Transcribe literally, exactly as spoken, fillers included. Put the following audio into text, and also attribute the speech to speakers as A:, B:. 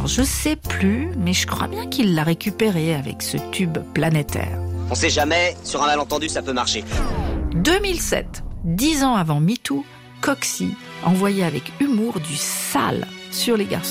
A: Alors je sais plus, mais je crois bien qu'il l'a récupéré avec ce tube planétaire.
B: On sait jamais, sur un malentendu ça peut marcher.
A: deux mille sept, dix ans avant MeToo, Coxie envoyait avec humour du sale sur les garçons.